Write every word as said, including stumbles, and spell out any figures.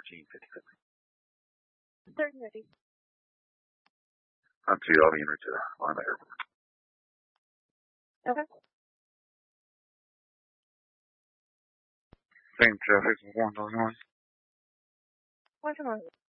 Gene fifty-six. Third ready. On two, I'll be en route to the line later. Okay. Same traffic, one to one. One to one.